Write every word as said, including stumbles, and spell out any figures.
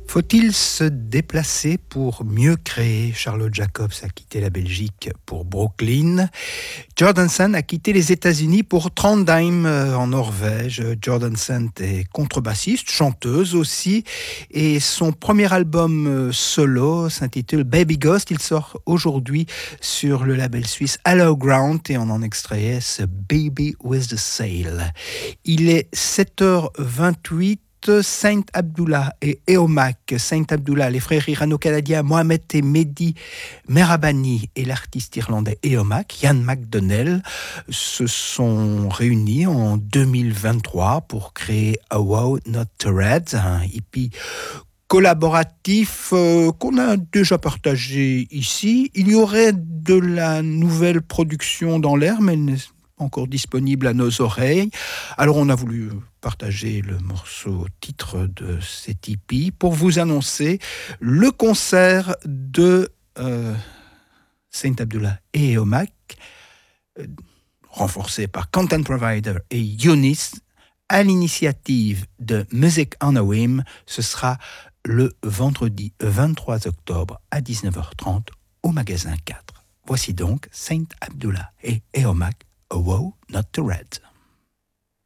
Faut-il se déplacer pour mieux créer? Charlotte Jacobs a quitté la Belgique pour Brooklyn. Jordan Sand a quitté les États-Unis pour Trondheim euh, en Norvège. Jordan Sand est contrebassiste, chanteuse aussi, et son premier album euh, solo s'intitule Baby Ghost. Il sort aujourd'hui sur le label suisse Hollow Ground et on en extrayait ce Baby with the Sail. Il est sept heures vingt-huit. Saint Abdullah et Eomac. Saint Abdullah, les frères irano-canadiens Mohamed et Mehdi Merabani et l'artiste irlandais Eomac, Ian McDonnell, se sont réunis en deux mille vingt-trois pour créer A Wow Not to Red, un hippie collaboratif euh, qu'on a déjà partagé ici. Il y aurait de la nouvelle production dans l'air, mais elle n'est encore disponible à nos oreilles. Alors on a voulu partager le morceau titre de cet hippie pour vous annoncer le concert de euh, Saint Abdullah et Eomac, euh, renforcé par Content Provider et Younis, à l'initiative de Music on a Whim. Ce sera le vendredi vingt-trois octobre à dix-neuf heures trente au magasin quatre. Voici donc Saint Abdullah et Eomac, A Wow Not to Red.